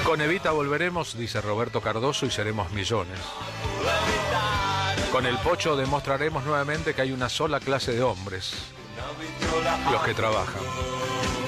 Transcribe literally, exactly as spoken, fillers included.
Con Evita volveremos, dice Roberto Cardoso, y seremos millones. Con el Pocho demostraremos nuevamente que hay una sola clase de hombres, los que trabajan.